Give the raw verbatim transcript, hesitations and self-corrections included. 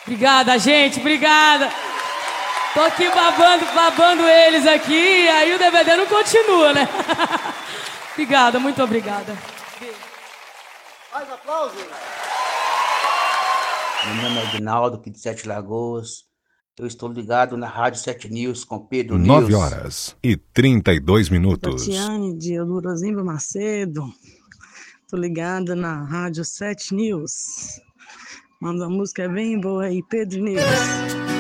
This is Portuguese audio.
Obrigada, gente, obrigada. Tô aqui babando, babando eles aqui, aí o D V D não continua, né? Obrigada, muito obrigada. Mais aplausos. Meu nome é Aguinaldo, aqui de Sete Lagoas. Eu estou ligado na Rádio Sete News com Pedro News. nove horas e trinta e dois minutos. Tatiane de Eudorozimba Macedo. Tô ligada na Rádio Sete News. Manda uma música bem boa aí, Pedro News.